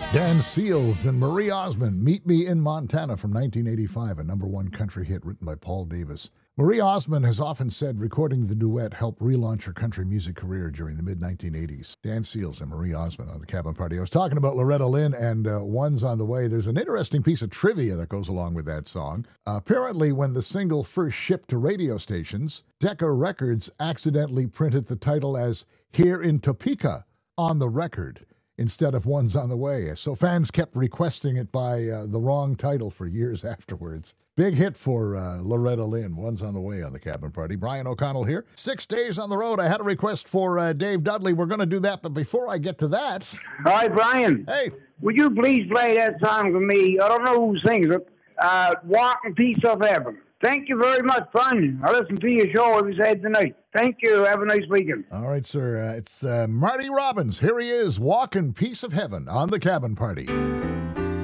Dan Seals and Marie Osmond, Meet Me in Montana from 1985, a number one country hit written by Paul Davis. Marie Osmond has often said recording the duet helped relaunch her country music career during the mid-1980s. Dan Seals and Marie Osmond on the Cabin Party. I was talking about Loretta Lynn and One's on the Way. There's an interesting piece of trivia that goes along with that song. Apparently, when the single first shipped to radio stations, Decca Records accidentally printed the title as Here in Topeka on the record, instead of One's on the Way. So fans kept requesting it by the wrong title for years afterwards. Big hit for Loretta Lynn, One's on the Way on the Cabin Party. Brian O'Connell here. 6 days on the road. I had a request for Dave Dudley. We're going to do that, but before I get to that... Hi, Brian. Hey. Would you please play that song for me? I don't know who sings it. Walk in Peace of Heaven. Thank you very much, Brian. I listen to your show every Saturday night. Thank you. Have a nice weekend. All right, sir. It's Marty Robbins. Here he is, Walk in Peace of Heaven on the Cabin Party.